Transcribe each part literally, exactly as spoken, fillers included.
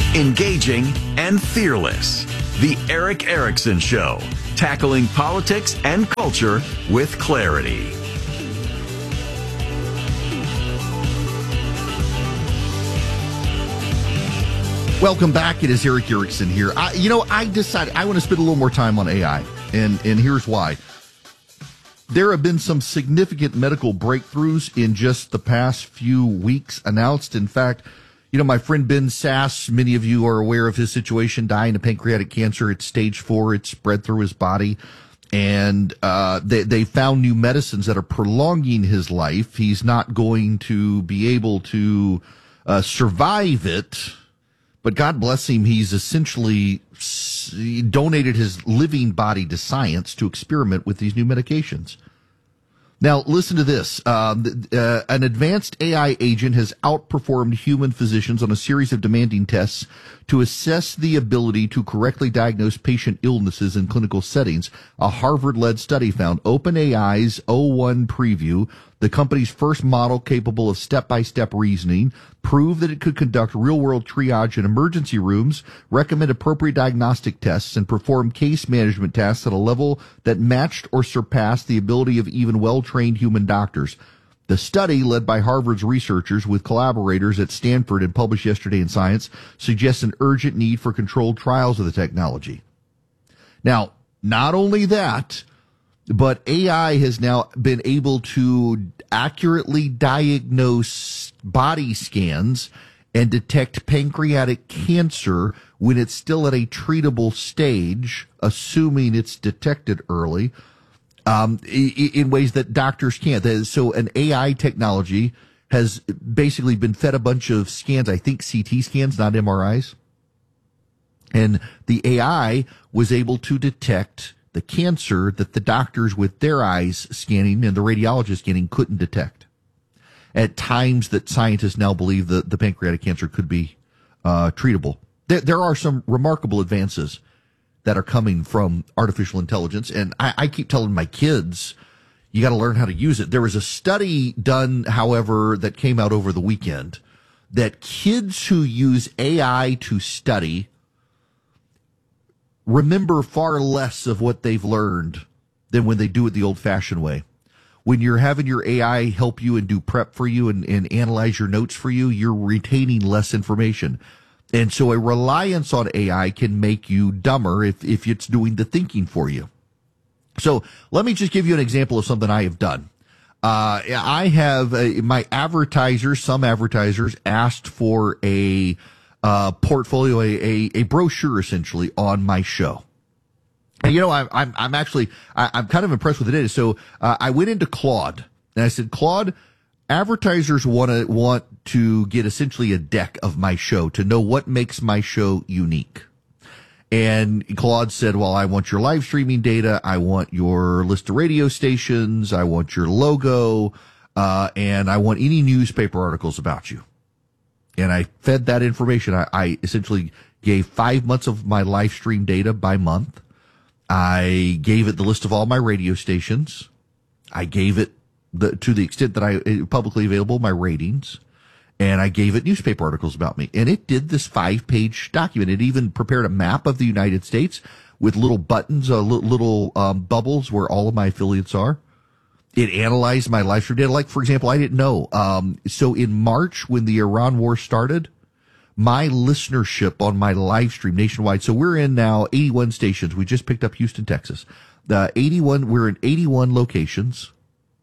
engaging, and fearless. The Erick Erickson Show, tackling politics and culture with clarity. Welcome back. It is Erick Erickson here. I, you know, I decided I want to spend a little more time on A I, and, and here's why. There have been some significant medical breakthroughs in just the past few weeks announced. In fact, you know, my friend Ben Sass, many of you are aware of his situation, dying of pancreatic cancer. It's stage four. It's spread through his body. And uh, they, they found new medicines that are prolonging his life. He's not going to be able to uh, survive it. But God bless him, he's essentially he donated his living body to science to experiment with these new medications. Now, listen to this. Um, uh, an advanced A I agent has outperformed human physicians on a series of demanding tests to assess the ability to correctly diagnose patient illnesses in clinical settings. A Harvard-led study found OpenAI's O one Preview, the company's first model capable of step-by-step reasoning, proved that it could conduct real-world triage in emergency rooms, recommend appropriate diagnostic tests, and perform case management tasks at a level that matched or surpassed the ability of even well-trained human doctors. The study, led by Harvard's researchers with collaborators at Stanford and published yesterday in Science, suggests an urgent need for controlled trials of the technology. Now, not only that, but A I has now been able to accurately diagnose body scans and detect pancreatic cancer when it's still at a treatable stage, assuming it's detected early, um, in ways that doctors can't. So an A I technology has basically been fed a bunch of scans, I think C T scans, not M R Is. And the A I was able to detect the cancer that the doctors with their eyes scanning and the radiologist scanning couldn't detect. At times that scientists now believe that the pancreatic cancer could be uh, treatable. There, there are some remarkable advances that are coming from artificial intelligence, and I, I keep telling my kids, you got to learn how to use it. There was a study done, however, that came out over the weekend that kids who use A I to study remember far less of what they've learned than when they do it the old-fashioned way. When you're having your A I help you and do prep for you and, and analyze your notes for you, you're retaining less information. And so a reliance on A I can make you dumber if, if it's doing the thinking for you. So let me just give you an example of something I have done. Uh, I have uh, my advertisers, some advertisers asked for a Uh, portfolio, a, a, a brochure essentially on my show. And you know, I'm, I'm, I'm actually, I, I'm kind of impressed with the data. So, uh, I went into Claude and I said, Claude, advertisers want to, want to get essentially a deck of my show to know what makes my show unique. And Claude said, well, I want your live streaming data. I want your list of radio stations. I want your logo. Uh, and I want any newspaper articles about you. And I fed that information. I, I essentially gave five months of my live stream data by month. I gave it the list of all my radio stations. I gave it the, to the extent that I publicly available, my ratings. And I gave it newspaper articles about me. And it did this five page document. It even prepared a map of the United States with little buttons, uh, little um, bubbles where all of my affiliates are. It analyzed my live stream data. Like, for example, I didn't know. Um, so in March, when the Iran war started, my listenership on my live stream nationwide. So we're in now eighty-one stations. We just picked up Houston, Texas. The eighty-one, we're in eighty-one locations.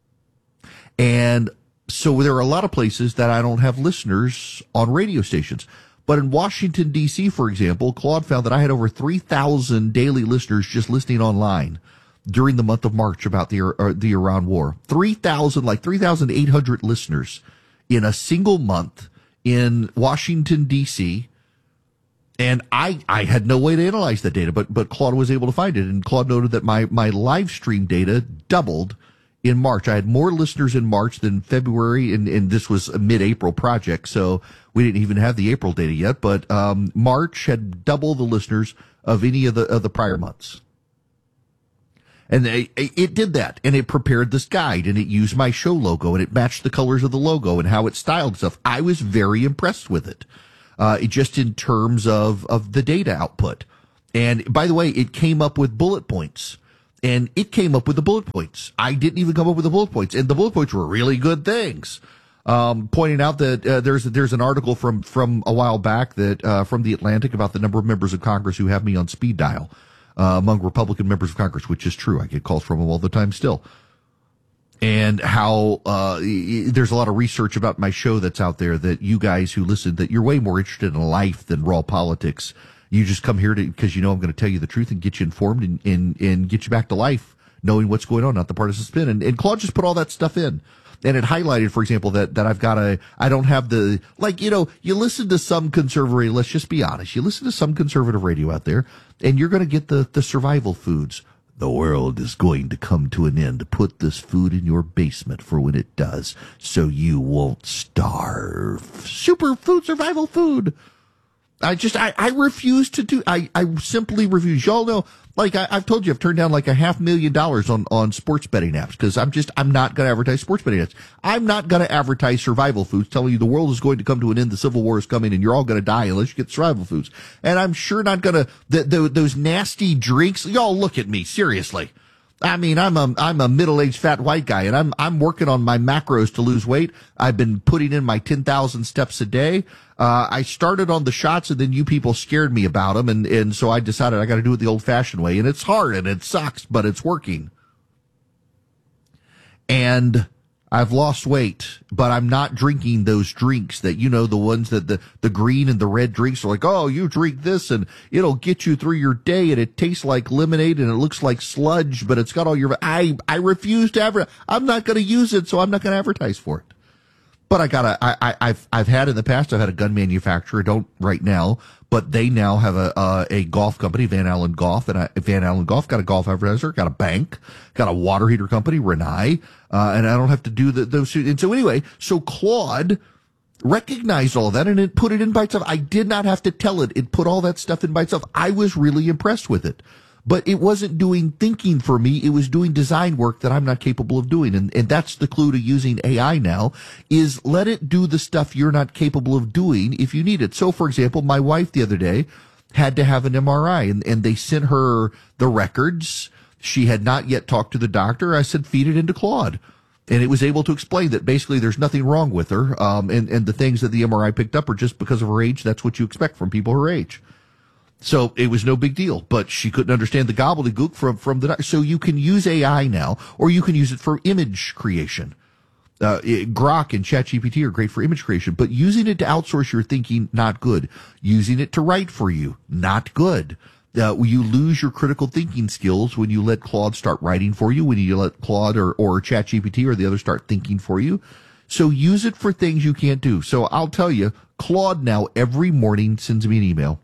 And so there are a lot of places that I don't have listeners on radio stations. But in Washington, D C, for example, Claude found that I had over three thousand daily listeners just listening online during the month of March about the uh, the Iran war. three thousand, like three thousand eight hundred listeners in a single month in Washington, D C. And I, I had no way to analyze that data, but, but Claude was able to find it. And Claude noted that my, my live stream data doubled in March. I had more listeners in March than February, and, and this was a mid-April project, so we didn't even have the April data yet. But um, March had double the listeners of any of the of the prior months. And they, it did that, and it prepared this guide, and it used my show logo, and it matched the colors of the logo and how it's styled and stuff. I was very impressed with it. uh, just in terms of, of the data output. And by the way, it came up with bullet points. And it came up with the bullet points. I didn't even come up with the bullet points. And the bullet points were really good things. Um, pointing out that uh, there's there's an article from, from a while back that uh, from The Atlantic about the number of members of Congress who have me on speed dial uh, among Republican members of Congress, which is true. I get calls from them all the time still. And how uh, there's a lot of research about my show that's out there that you guys who listen, that you're way more interested in life than raw politics. You just come here to because you know I'm going to tell you the truth and get you informed and, and, and get you back to life, knowing what's going on, not the partisan spin. And, and Claude just put all that stuff in. And it highlighted, for example, that, that I've got a, I don't have the, like, you know, you listen to some conservative, let's just be honest, you listen to some conservative radio out there, and you're going to get the, the survival foods. The world is going to come to an end. Put this food in your basement for when it does, so you won't starve. Super food, survival food. I just, I, I refuse to do, I, I simply refuse. Y'all know, like I, I've told you, I've turned down like a half million dollars on, on sports betting apps because I'm just, I'm not going to advertise sports betting apps. I'm not going to advertise survival foods telling you the world is going to come to an end, the Civil War is coming, and you're all going to die unless you get survival foods. And I'm sure not going to, the, the, those nasty drinks, y'all look at me, seriously. I mean, I'm a, I'm a middle-aged fat white guy and I'm, I'm working on my macros to lose weight. I've been putting in my ten thousand steps a day. Uh, I started on the shots and then you people scared me about them. And, and so I decided I got to do it the old fashioned way, and it's hard and it sucks, but it's working. And I've lost weight, but I'm not drinking those drinks that, you know, the ones that the, the green and the red drinks are like, oh, you drink this and it'll get you through your day and it tastes like lemonade and it looks like sludge, but it's got all your, I, I refuse to ever, I'm not going to use it, so I'm not going to advertise for it. But I gotta, I, I, I've, I've had in the past, I've had a gun manufacturer, don't right now, but they now have a, uh, a golf company, Van Allen Golf, and I, Van Allen Golf got a golf advertiser, got a bank, got a water heater company, Renai, uh, and I don't have to do the, those. And so anyway, so Claude recognized all of that and it put it in by itself. I did not have to tell it. It put all that stuff in by itself. I was really impressed with it. But it wasn't doing thinking for me. It was doing design work that I'm not capable of doing. And, and that's the clue to using A I now, is let it do the stuff you're not capable of doing if you need it. So, for example, my wife the other day had to have an M R I and, and they sent her the records. She had not yet talked to the doctor. I said, feed it into Claude. And it was able to explain that basically there's nothing wrong with her. Um, and, and the things that the M R I picked up are just because of her age. That's what you expect from people her age. So it was no big deal, but she couldn't understand the gobbledygook from, from the, so you can use A I now, or you can use it for image creation. Uh, it, Grok and ChatGPT are great for image creation, but using it to outsource your thinking, not good. Using it to write for you, not good. Uh, you lose your critical thinking skills when you let Claude start writing for you, when you let Claude or, or ChatGPT or the other start thinking for you. So use it for things you can't do. So I'll tell you, Claude now every morning sends me an email.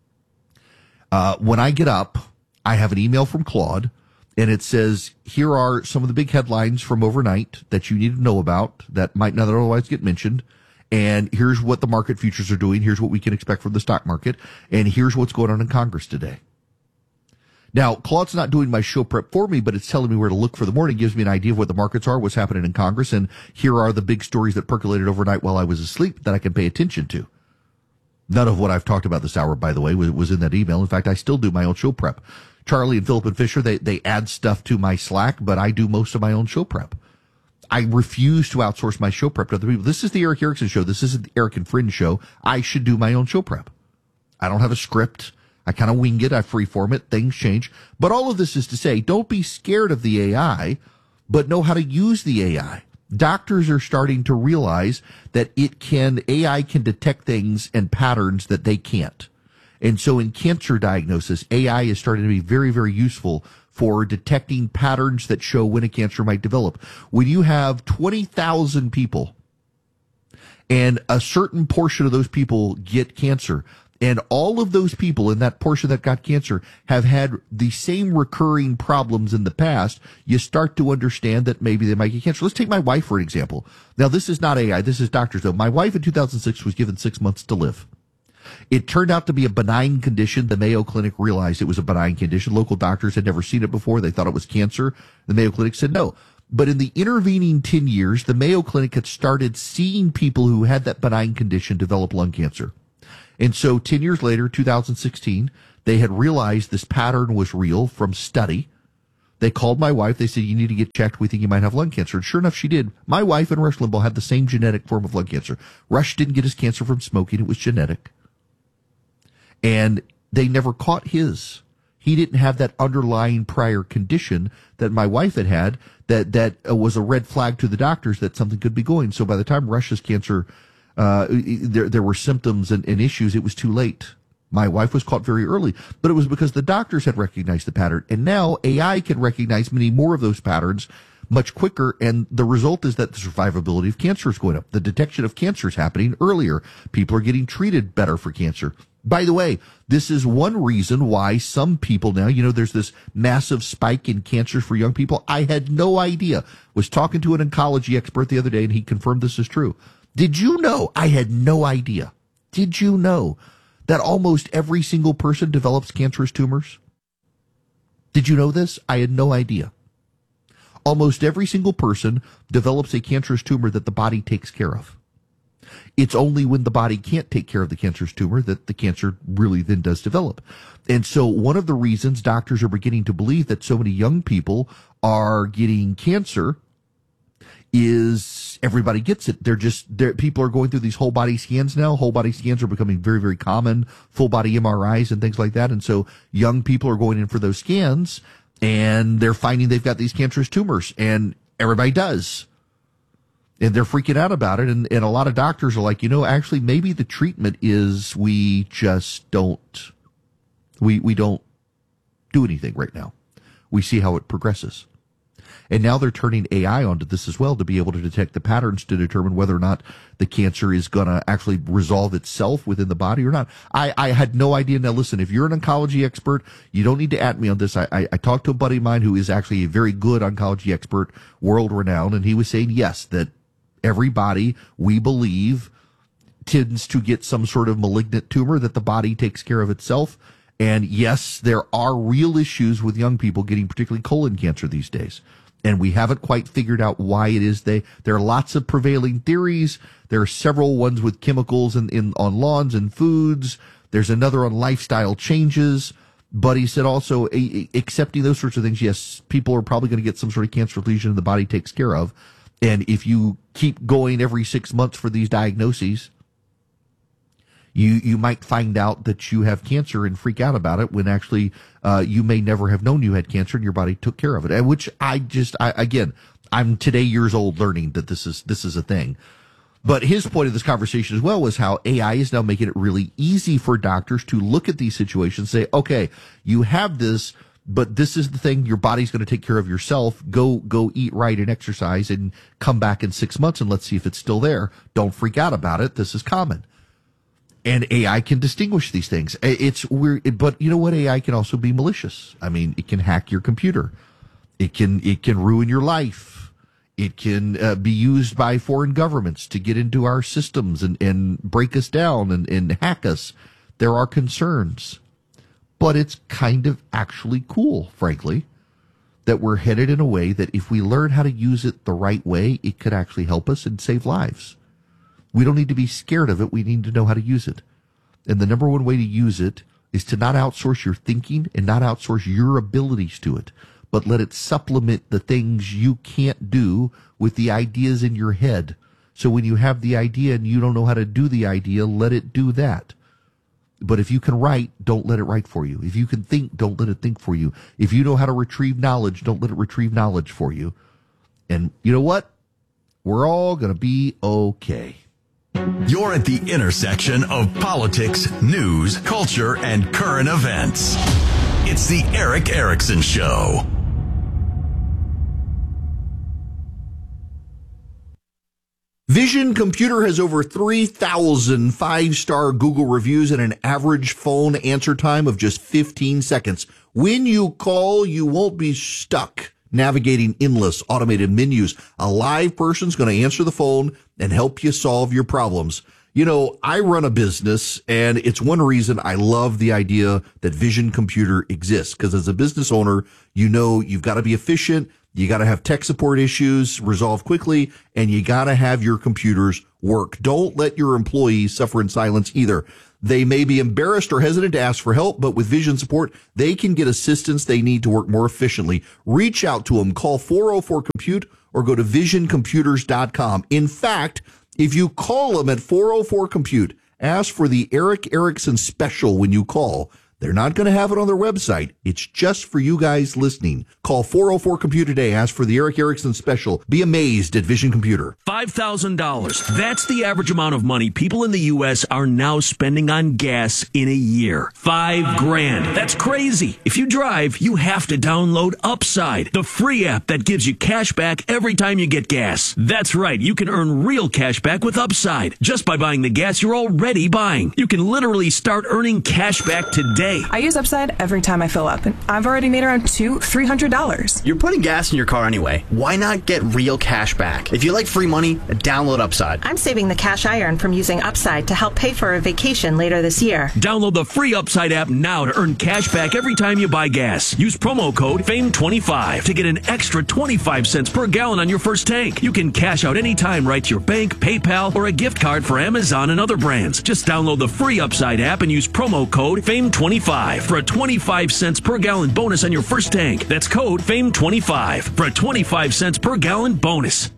Uh, when I get up, I have an email from Claude, and it says, here are some of the big headlines from overnight that you need to know about that might not otherwise get mentioned. And here's what the market futures are doing. Here's what we can expect from the stock market. And here's what's going on in Congress today. Now, Claude's not doing my show prep for me, but it's telling me where to look for the morning, gives me an idea of what the markets are, what's happening in Congress. And here are the big stories that percolated overnight while I was asleep that I can pay attention to. None of what I've talked about this hour, by the way, was, was in that email. In fact, I still do my own show prep. Charlie and Philip and Fisher, they, they add stuff to my Slack, but I do most of my own show prep. I refuse to outsource my show prep to other people. This is the Eric Erickson Show. This isn't the Eric and Friend Show. I should do my own show prep. I don't have a script. I kind of wing it. I freeform it. Things change. But all of this is to say, don't be scared of the A I, but know how to use the A I. Doctors are starting to realize that it can, A I can detect things and patterns that they can't. And so in cancer diagnosis, A I is starting to be very, very useful for detecting patterns that show when a cancer might develop. When you have twenty thousand people and a certain portion of those people get cancer, and all of those people in that portion that got cancer have had the same recurring problems in the past, you start to understand that maybe they might get cancer. Let's take my wife for an example. Now, this is not A I. This is doctors, though. My wife in two thousand six was given six months to live. It turned out to be a benign condition. The Mayo Clinic realized it was a benign condition. Local doctors had never seen it before. They thought it was cancer. The Mayo Clinic said no. But in the intervening ten years, the Mayo Clinic had started seeing people who had that benign condition develop lung cancer. And so ten years later, two thousand sixteen, they had realized this pattern was real from study. They called my wife. They said, you need to get checked. We think you might have lung cancer. And sure enough, she did. My wife and Rush Limbaugh had the same genetic form of lung cancer. Rush didn't get his cancer from smoking. It was genetic. And they never caught his. He didn't have that underlying prior condition that my wife had had that, that uh, was a red flag to the doctors that something could be going. So by the time Rush's cancer, uh, there, there were symptoms and, and issues, it was too late. My wife was caught very early, but it was because the doctors had recognized the pattern. And now A I can recognize many more of those patterns much quicker. And the result is that the survivability of cancer is going up. The detection of cancer is happening earlier. People are getting treated better for cancer. By the way, this is one reason why some people now, you know, there's this massive spike in cancers for young people. I had no idea. Was talking to an oncology expert the other day, and he confirmed this is true. Did you know? I had no idea. Did you know that almost every single person develops cancerous tumors? Did you know this? I had no idea. Almost every single person develops a cancerous tumor that the body takes care of. It's only when the body can't take care of the cancerous tumor that the cancer really then does develop. And so one of the reasons doctors are beginning to believe that so many young people are getting cancer is everybody gets it. They're just, they're, people are going through these whole body scans now. Whole body scans are becoming very, very common, full body M R Is and things like that. And so young people are going in for those scans and they're finding they've got these cancerous tumors, and everybody does. And they're freaking out about it. And, and a lot of doctors are like, you know, actually maybe the treatment is we just don't, we, we don't do anything right now. We see how it progresses. And now they're turning A I onto this as well to be able to detect the patterns to determine whether or not the cancer is going to actually resolve itself within the body or not. I, I had no idea. Now, listen, if you're an oncology expert, you don't need to at me on this. I, I, I talked to a buddy of mine who is actually a very good oncology expert, world renowned, and he was saying, yes, that everybody, we believe, tends to get some sort of malignant tumor that the body takes care of itself. And yes, there are real issues with young people getting particularly colon cancer these days. And we haven't quite figured out why it is they, there are lots of prevailing theories. There are several ones with chemicals in, in, on lawns and foods. There's another on lifestyle changes. But he said also, a, accepting those sorts of things, yes, people are probably going to get some sort of cancer lesion the body takes care of. And if you keep going every six months for these diagnoses, you you might find out that you have cancer and freak out about it when actually uh, you may never have known you had cancer and your body took care of it. And which I just, I, again, I'm today years old learning that this is this is a thing. But his point of this conversation as well was how A I is now making it really easy for doctors to look at these situations and say, okay, you have this, but this is the thing, your body's going to take care of yourself. Go, go eat right and exercise and come back in six months and let's see if it's still there. Don't freak out about it. This is common. And A I can distinguish these things. It's weird, but you know what? A I can also be malicious. I mean, it can hack your computer. It can, it can ruin your life. It can uh, be used by foreign governments to get into our systems and, and break us down and, and hack us. There are concerns. But it's kind of actually cool, frankly, that we're headed in a way that if we learn how to use it the right way, it could actually help us and save lives. We don't need to be scared of it. We need to know how to use it. And the number one way to use it is to not outsource your thinking and not outsource your abilities to it, but let it supplement the things you can't do with the ideas in your head. So when you have the idea and you don't know how to do the idea, let it do that. But if you can write, don't let it write for you. If you can think, don't let it think for you. If you know how to retrieve knowledge, don't let it retrieve knowledge for you. And you know what? We're all going to be okay. You're at the intersection of politics, news, culture, and current events. It's the Erick Erickson Show. Vision Computer has over three thousand five-star Google reviews and an average phone answer time of just fifteen seconds. When you call, you won't be stuck navigating endless automated menus. A live person's going to answer the phone and help you solve your problems. You know, I run a business, and it's one reason I love the idea that Vision Computer exists, because as a business owner, you know you've got to be efficient, you got to have tech support issues resolved quickly, and you got to have your computers work. Don't let your employees suffer in silence either. They may be embarrassed or hesitant to ask for help, but with Vision support, they can get assistance they need to work more efficiently. Reach out to them. Call four oh four compute or go to vision computers dot com. In fact, if you call them at four oh four compute, ask for the Eric Erickson special when you call. They're not going to have it on their website. It's just for you guys listening. Call four oh four compute today. Ask for the Eric Erickson special. Be amazed at Vision Computer. five thousand dollars. That's the average amount of money people in the U S are now spending on gas in a year. Five grand. That's crazy. If you drive, you have to download Upside, the free app that gives you cash back every time you get gas. That's right. You can earn real cash back with Upside just by buying the gas you're already buying. You can literally start earning cash back today. I use Upside every time I fill up, and I've already made around two, three hundred dollars. You're putting gas in your car anyway. Why not get real cash back? If you like free money, download Upside. I'm saving the cash I earn from using Upside to help pay for a vacation later this year. Download the free Upside app now to earn cash back every time you buy gas. Use promo code fame twenty-five to get an extra twenty-five cents per gallon on your first tank. You can cash out anytime right to your bank, PayPal, or a gift card for Amazon and other brands. Just download the free Upside app and use promo code fame twenty-five for a twenty-five cents per gallon bonus on your first tank. That's code fame twenty-five for a twenty-five cents per gallon bonus.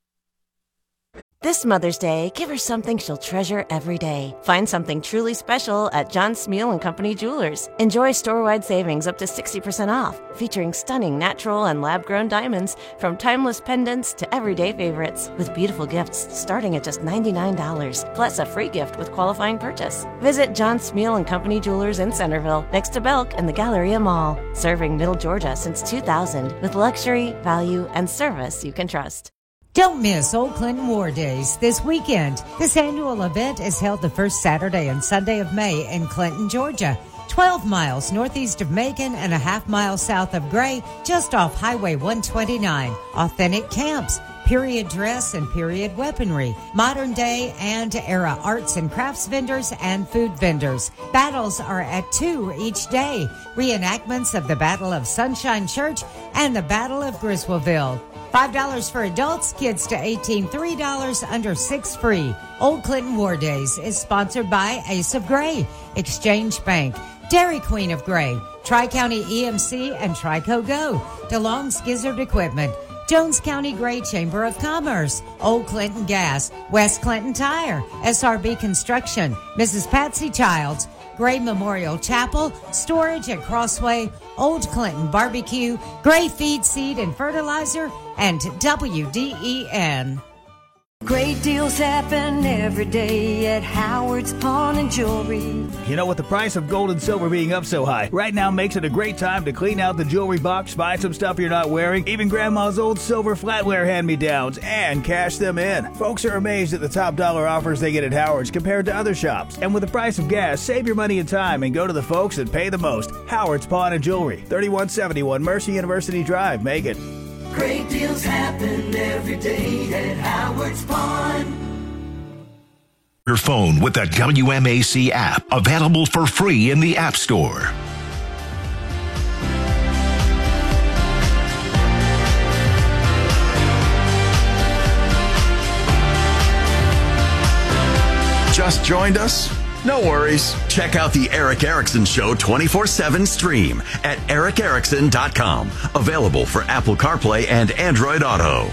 This Mother's Day, give her something she'll treasure every day. Find something truly special at John Smeal and Company Jewelers. Enjoy store-wide savings up to sixty percent off, featuring stunning natural and lab-grown diamonds from timeless pendants to everyday favorites, with beautiful gifts starting at just ninety-nine dollars, plus a free gift with qualifying purchase. Visit John Smeal and Company Jewelers in Centerville, next to Belk and the Galleria Mall, serving Middle Georgia since two thousand, with luxury, value, and service you can trust. Don't miss Old Clinton War Days this weekend. This annual event is held the first Saturday and Sunday of May in Clinton, Georgia. twelve miles northeast of Macon and a half mile south of Gray, just off Highway one twenty-nine. Authentic camps, period dress and period weaponry, modern day and era arts and crafts vendors and food vendors. Battles are at two each day. Reenactments of the Battle of Sunshine Church and the Battle of Griswoldville. five dollars for adults, kids to eighteen, three dollars, under six free. Old Clinton War Days is sponsored by Ace of Gray, Exchange Bank, Dairy Queen of Gray, Tri-County E M C and Trico Go, DeLong's Gizzard Equipment, Jones County Gray Chamber of Commerce, Old Clinton Gas, West Clinton Tire, S R B Construction, Missus Patsy Childs, Gray Memorial Chapel, Storage at Crossway, Old Clinton Barbecue, Gray Feed, Seed, and Fertilizer, and W D E N. Great deals happen every day at Howard's Pawn and Jewelry. You know, with the price of gold and silver being up so high, right now makes it a great time to clean out the jewelry box, buy some stuff you're not wearing, even Grandma's old silver flatware hand-me-downs, and cash them in. Folks are amazed at the top dollar offers they get at Howard's compared to other shops. And with the price of gas, save your money and time and go to the folks that pay the most. Howard's Pawn and Jewelry, thirty-one seventy-one Mercy University Drive, Macon. Great deals happen every day at Howard's Pawn. Your phone with the W M A C app, available for free in the App Store. Just joined us? No worries. Check out the Eric Erickson Show twenty-four seven stream at eric erickson dot com. Available for Apple CarPlay and Android Auto.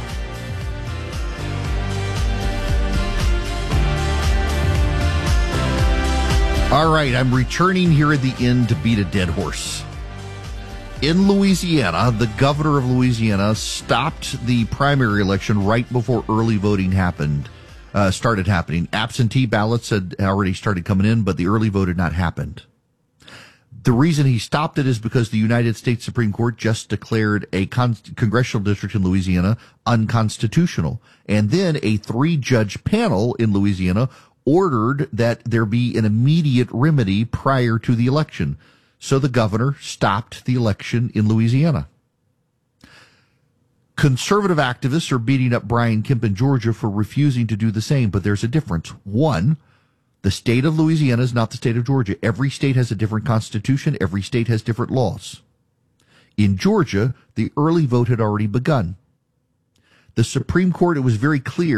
All right, I'm returning here at the end to beat a dead horse. In Louisiana, the governor of Louisiana stopped the primary election right before early voting happened. Uh, started happening. Absentee ballots had already started coming in, but the early vote had not happened. The reason he stopped it is because the United States Supreme Court just declared a con- congressional district in Louisiana unconstitutional. And then a three-judge panel in Louisiana ordered that there be an immediate remedy prior to the election. So the governor stopped the election in Louisiana. Conservative activists are beating up Brian Kemp in Georgia for refusing to do the same, but there's a difference. One, the state of Louisiana is not the state of Georgia. Every state has a different constitution. Every state has different laws. In Georgia, the early vote had already begun. The Supreme Court, it was very clear,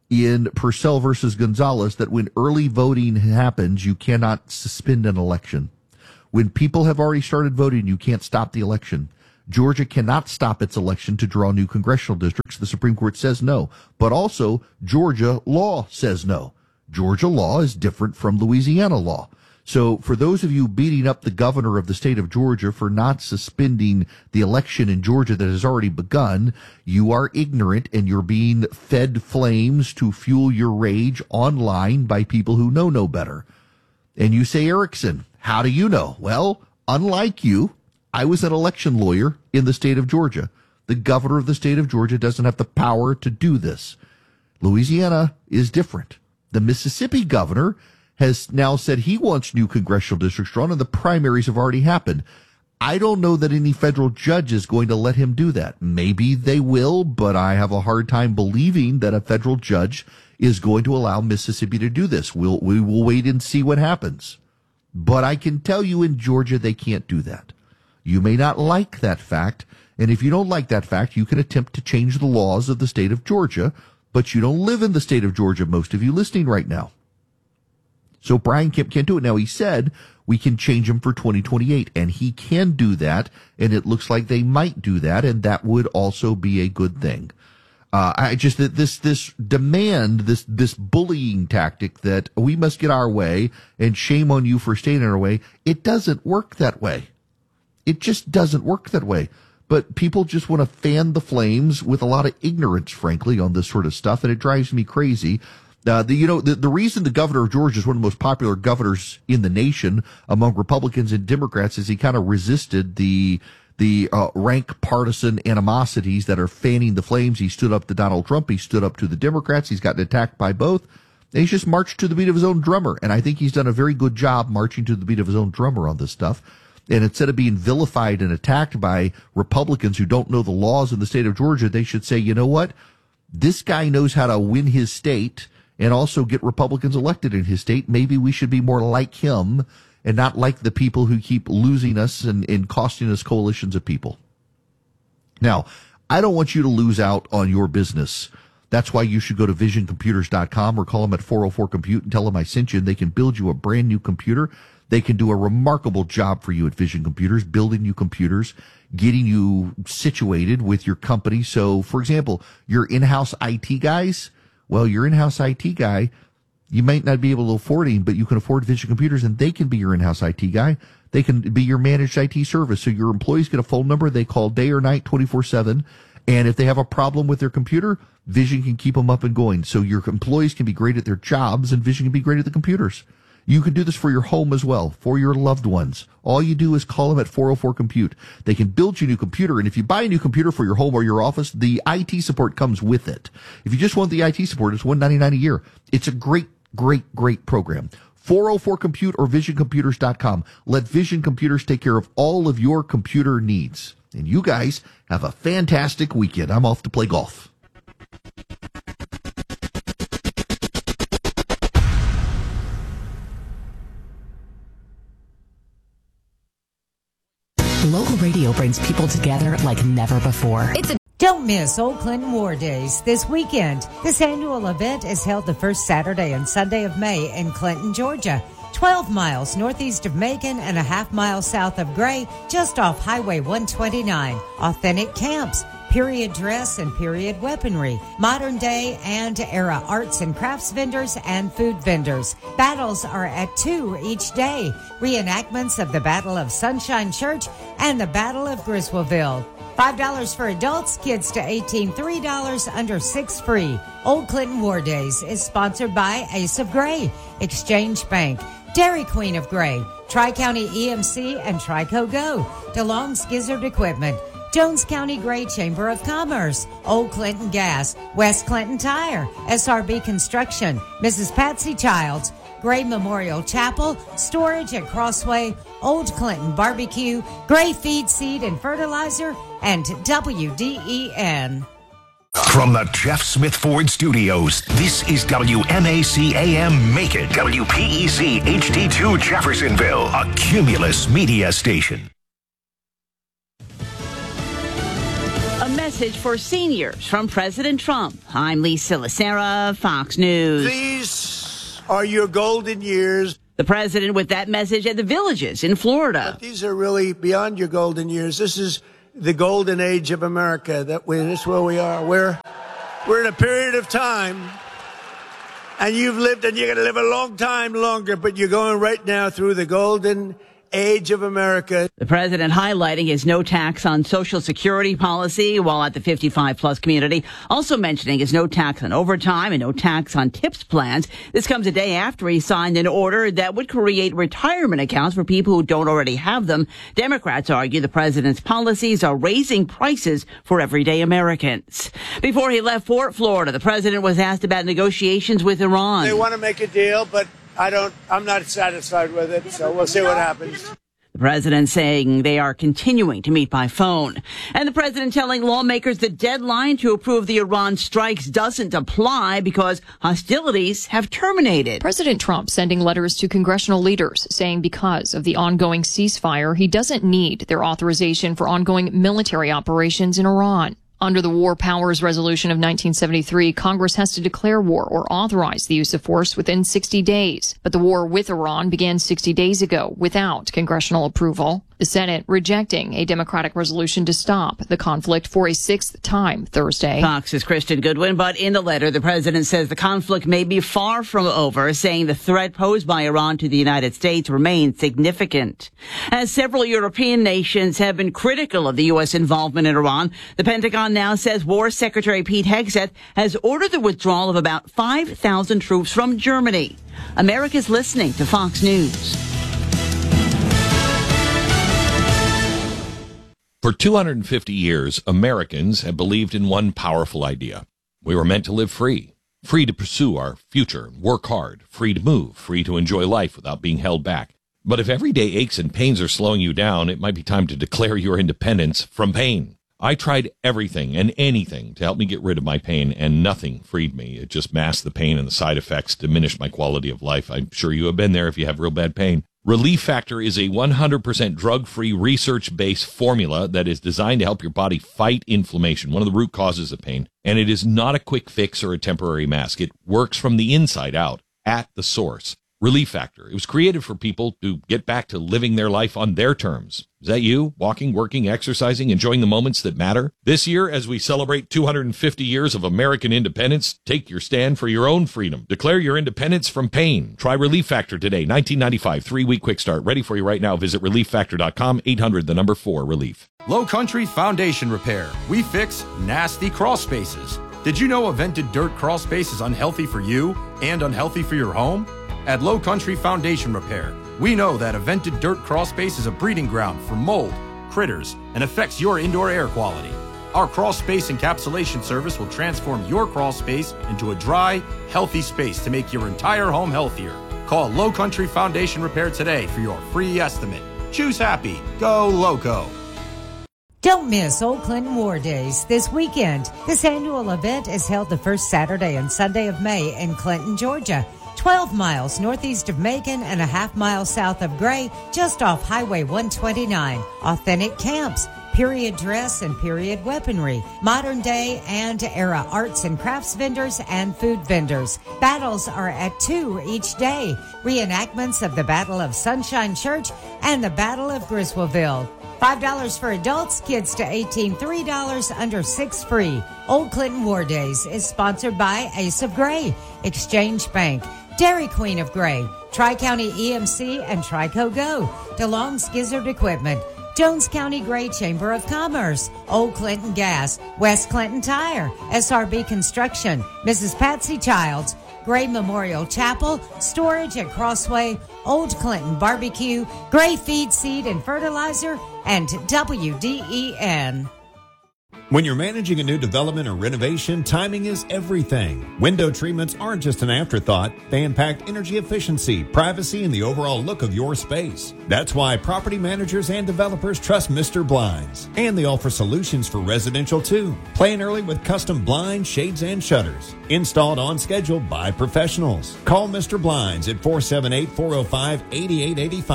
in Purcell versus Gonzalez that when early voting happens, you cannot suspend an election. When people have already started voting, you can't stop the election. Georgia cannot stop its election to draw new congressional districts. The Supreme Court says no. But also, Georgia law says no. Georgia law is different from Louisiana law. So for those of you beating up the governor of the state of Georgia for not suspending the election in Georgia that has already begun, you are ignorant and you're being fed flames to fuel your rage online by people who know no better. And you say, Erickson, how do you know? Well, unlike you, I was an election lawyer in the state of Georgia. The governor of the state of Georgia doesn't have the power to do this. Louisiana is different. The Mississippi governor has now said he wants new congressional districts drawn, and the primaries have already happened. I don't know that any federal judge is going to let him do that. Maybe they will, but I have a hard time believing that a federal judge is going to allow Mississippi to do this. We'll, we will wait and see what happens. But I can tell you in Georgia, they can't do that. You may not like that fact, and if you don't like that fact, you can attempt to change the laws of the state of Georgia, but you don't live in the state of Georgia, most of you listening right now. So Brian Kemp can't do it. Now, he said we can change him for twenty twenty-eight, and he can do that, and it looks like they might do that, and that would also be a good thing. Uh, I just, that this, this demand, this, this bullying tactic that we must get our way, and shame on you for staying in our way, it doesn't work that way. It just doesn't work that way. But people just want to fan the flames with a lot of ignorance, frankly, on this sort of stuff, and it drives me crazy. Uh, the, you know, the, the reason the governor of Georgia is one of the most popular governors in the nation among Republicans and Democrats is he kind of resisted the, the, uh, rank partisan animosities that are fanning the flames. He stood up to Donald Trump. He stood up to the Democrats. He's gotten attacked by both. And he's just marched to the beat of his own drummer. And I think he's done a very good job marching to the beat of his own drummer on this stuff. And instead of being vilified and attacked by Republicans who don't know the laws in the state of Georgia, they should say, you know what? This guy knows how to win his state and also get Republicans elected in his state. Maybe we should be more like him and not like the people who keep losing us and, and costing us coalitions of people. Now, I don't want you to lose out on your business. That's why you should go to vision computers dot com or call them at four oh four compute and tell them I sent you, and they can build you a brand new computer. They can do a remarkable job for you at Vision Computers, building you computers, getting you situated with your company. So, for example, your in-house I T guys, well, your in-house I T guy, you might not be able to afford him, but you can afford Vision Computers, and they can be your in-house I T guy. They can be your managed I T service. So your employees get a phone number. They call day or night, twenty-four seven. And if they have a problem with their computer, Vision can keep them up and going. So your employees can be great at their jobs, and Vision can be great at the computers. You can do this for your home as well, for your loved ones. All you do is call them at four oh four compute. They can build you a new computer, and if you buy a new computer for your home or your office, the I T support comes with it. If you just want the I T support, it's one hundred ninety-nine dollars a year. It's a great, great, great program. four oh four compute or vision computers dot com. Let Vision Computers take care of all of your computer needs. And you guys have a fantastic weekend. I'm off to play golf. Local radio brings people together like never before. It's a Don't miss Old Clinton War Days this weekend. This annual event is held the first Saturday and Sunday of May in Clinton, Georgia. twelve miles northeast of Macon and a half mile south of Gray, just off Highway one twenty-nine. Authentic camps, period dress and period weaponry, modern day and era arts and crafts vendors and food vendors. Battles are at two each day. Reenactments of the Battle of Sunshine Church and the Battle of Griswoldville. five dollars for adults, kids to eighteen, three dollars, under six free. Old Clinton War Days is sponsored by Ace of Gray, Exchange Bank, Dairy Queen of Gray, Tri-County E M C and Trico Go, DeLong's Gizzard Equipment, Jones County Gray Chamber of Commerce, Old Clinton Gas, West Clinton Tire, S R B Construction, Missus Patsy Childs, Gray Memorial Chapel, Storage at Crossway, Old Clinton Barbecue, Gray Feed, Seed and Fertilizer, and W D E N. From the Jeff Smith Ford Studios, this is W M A C A M Macon, W P E C H D two Jeffersonville, a Cumulus media station. A message message for seniors from President Trump. I'm Lisa Lacera, Fox News. These are your golden years. The president with that message at the Villages in Florida. But these are really beyond your golden years. This is the golden age of America. That we, this is where we are. We're, we're in a period of time, and you've lived, and you're going to live a long time longer, but you're going right now through the golden age of America. The president highlighting his no tax on Social Security policy while at the fifty-five plus community, also mentioning his no tax on overtime and no tax on tips plans. This comes a day after he signed an order that would create retirement accounts for people who don't already have them. Democrats argue the president's policies are raising prices for everyday Americans. Before he left for Florida, the president was asked about negotiations with Iran. They want to make a deal, but I don't, I'm not satisfied with it, so we'll see what happens. The president saying they are continuing to meet by phone. And the president telling lawmakers the deadline to approve the Iran strikes doesn't apply because hostilities have terminated. President Trump sending letters to congressional leaders saying because of the ongoing ceasefire, he doesn't need their authorization for ongoing military operations in Iran. Under the War Powers Resolution of nineteen seventy-three, Congress has to declare war or authorize the use of force within sixty days. But the war with Iran began sixty days ago without congressional approval. The Senate rejecting a Democratic resolution to stop the conflict for a sixth time Thursday. Fox's Kristen Goodwin, but in the letter, the president says the conflict may be far from over, saying the threat posed by Iran to the United States remains significant. As several European nations have been critical of the U S involvement in Iran, the Pentagon now says War Secretary Pete Hegseth has ordered the withdrawal of about five thousand troops from Germany. America's listening to Fox News. For two hundred fifty years, Americans have believed in one powerful idea. We were meant to live free, free to pursue our future, work hard, free to move, free to enjoy life without being held back. But if everyday aches and pains are slowing you down, it might be time to declare your independence from pain. I tried everything and anything to help me get rid of my pain, and nothing freed me. It just masked the pain, and the side effects diminished my quality of life. I'm sure you have been there if you have real bad pain. Relief Factor is a one hundred percent drug-free, research-based formula that is designed to help your body fight inflammation, one of the root causes of pain. And it is not a quick fix or a temporary mask. It works from the inside out, at the source. Relief Factor. It was created for people to get back to living their life on their terms. Is that you? Walking, working, exercising, enjoying the moments that matter? This year, as we celebrate two hundred fifty years of American independence, take your stand for your own freedom. Declare your independence from pain. Try Relief Factor today. nineteen ninety-five, three-week quick start. Ready for you right now. Visit relief factor dot com, eight hundred, the number four, relief. Low Country Foundation Repair. We fix nasty crawl spaces. Did you know a vented dirt crawl space is unhealthy for you and unhealthy for your home? At Low Country Foundation Repair, we know that a vented dirt crawl space is a breeding ground for mold, critters, and affects your indoor air quality. Our crawl space encapsulation service will transform your crawl space into a dry, healthy space to make your entire home healthier. Call Low Country Foundation Repair today for your free estimate. Choose happy. Go Loco. Don't miss Old Clinton War Days this weekend. This annual event is held the first Saturday and Sunday of May in Clinton, Georgia. twelve miles northeast of Macon and a half mile south of Gray, just off Highway one twenty-nine. Authentic camps, period dress and period weaponry, modern day and era arts and crafts vendors and food vendors. Battles are at two each day. Reenactments of the Battle of Sunshine Church and the Battle of Griswoldville. five dollars for adults, kids to eighteen, three dollars, under six free. Old Clinton War Days is sponsored by Ace of Gray, Exchange Bank, Dairy Queen of Gray, Tri-County E M C and Trico Go, DeLong's Gizzard Equipment, Jones County Gray Chamber of Commerce, Old Clinton Gas, West Clinton Tire, S R B Construction, Missus Patsy Childs, Gray Memorial Chapel, Storage at Crossway, Old Clinton Barbecue, Gray Feed, Seed and Fertilizer, and W D E N. When you're managing a new development or renovation, timing is everything. Window treatments aren't just an afterthought. They impact energy efficiency, privacy, and the overall look of your space. That's why property managers and developers trust Mister Blinds. And they offer solutions for residential too. Plan early with custom blinds, shades, and shutters. Installed on schedule by professionals. Call Mister Blinds at four seven eight, four oh five, eight eight eight five.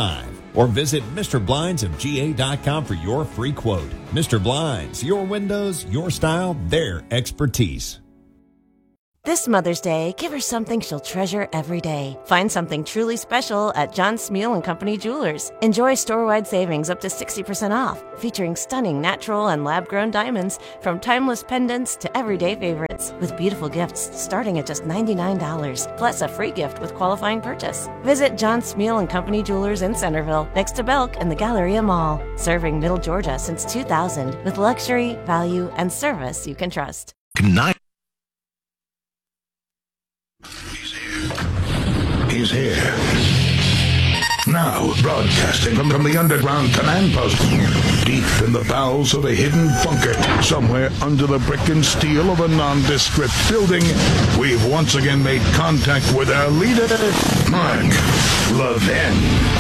Or visit Mister Blinds of G A dot com for your free quote. Mister Blinds, your windows, your style, their expertise. This Mother's Day, give her something she'll treasure every day. Find something truly special at John Smeal and Company Jewelers. Enjoy store-wide savings up to sixty percent off, featuring stunning natural and lab-grown diamonds from timeless pendants to everyday favorites, with beautiful gifts starting at just ninety-nine dollars, plus a free gift with qualifying purchase. Visit John Smeal and Company Jewelers in Centerville, next to Belk and the Galleria Mall, serving Middle Georgia since two thousand, with luxury, value, and service you can trust. Night. He's here. Now, broadcasting from, from the underground command post, deep in the bowels of a hidden bunker, somewhere under the brick and steel of a nondescript building, we've once again made contact with our leader, Mark Levin.